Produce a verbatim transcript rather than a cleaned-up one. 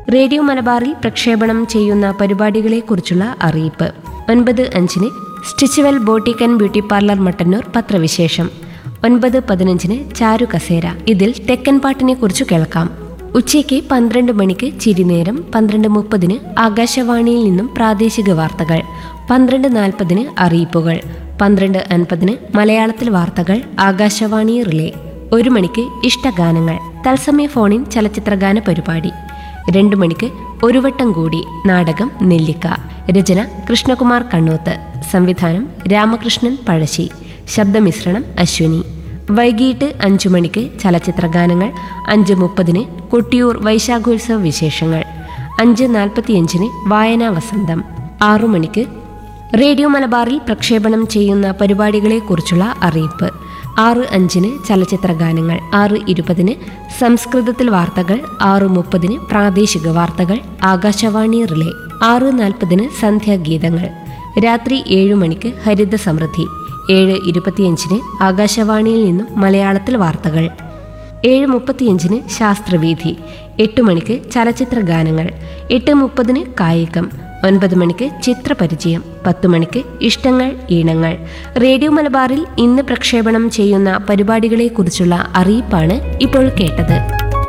Radio മലബാറിൽ പ്രക്ഷേപണം ചെയ്യുന്ന പരിപാടികളെക്കുറിച്ചുള്ള അറിയിപ്പ്. ഒൻപത് അഞ്ചിന് സ്റ്റിച്ചുവൽ boutique and beauty parlour Mattannur പത്രവിശേഷം. ഒൻപത് പതിനഞ്ചിന് ചാരു കസേര. ഇതിൽ തെക്കൻ പാട്ടിനെ കുറിച്ച് കേൾക്കാം. ഉച്ചയ്ക്ക് പന്ത്രണ്ട് മണിക്ക് ചിരിനേരം. പന്ത്രണ്ട് മുപ്പതിന് ആകാശവാണിയിൽ നിന്നും പ്രാദേശിക വാർത്തകൾ. പന്ത്രണ്ട് നാൽപ്പതിന് അറിയിപ്പുകൾ. പന്ത്രണ്ട് അൻപതിന് മലയാളത്തിൽ വാർത്തകൾ ആകാശവാണി റിലേ. ഒരു മണിക്ക് ഇഷ്ടഗാനങ്ങൾ തത്സമയ ഫോണിൻ ചലച്ചിത്രഗാന പരിപാടി. രണ്ടു മണിക്ക് ഒരു വട്ടം കൂടി നാടകം നെല്ലിക്ക. രചന കൃഷ്ണകുമാർ കണ്ണൂത്ത്. സംവിധാനം രാമകൃഷ്ണൻ പഴശ്ശി. ശബ്ദമിശ്രണം അശ്വിനി. വൈകിട്ട് അഞ്ചു മണിക്ക് ചലച്ചിത്രഗാനങ്ങൾ. അഞ്ച് മുപ്പതിന് കൊട്ടിയൂർ വൈശാഖോത്സവ വിശേഷങ്ങൾ. അഞ്ച് നാൽപ്പത്തിയഞ്ചിന് വായനാ വസന്തം. ആറു മണിക്ക് റേഡിയോ മലബാറിൽ പ്രക്ഷേപണം ചെയ്യുന്ന പരിപാടികളെക്കുറിച്ചുള്ള അറിയിപ്പ്. ആറ് അഞ്ചിന് ചലച്ചിത്രഗാനങ്ങൾ. ആറ് ഇരുപതിന് സംസ്കൃതത്തിൽ വാർത്തകൾ. ആറ് മുപ്പതിന് പ്രാദേശിക വാർത്തകൾ ആകാശവാണി റിലേ. ആറ് നാൽപ്പതിന് സന്ധ്യാഗീതങ്ങൾ. രാത്രി ഏഴു മണിക്ക് ഹരിത സമൃദ്ധി. ഏഴ് ഇരുപത്തിയഞ്ചിന് ആകാശവാണിയിൽ നിന്നും മലയാളത്തിൽ വാർത്തകൾ. ഏഴ് മുപ്പത്തിയഞ്ചിന് ശാസ്ത്രവീഥി. എട്ട് മണിക്ക് ചലച്ചിത്ര ഗാനങ്ങൾ. എട്ട് മുപ്പതിന് കായികം. ഒൻപത് മണിക്ക് ചിത്രപരിചയം. പത്തു മണിക്ക് ഇഷ്ടങ്ങൾ ഈണങ്ങൾ. റേഡിയോ മലബാറിൽ ഇന്ന് പ്രക്ഷേപണം ചെയ്യുന്ന പരിപാടികളെക്കുറിച്ചുള്ള അറിയിപ്പാണ് ഇപ്പോൾ കേട്ടത്.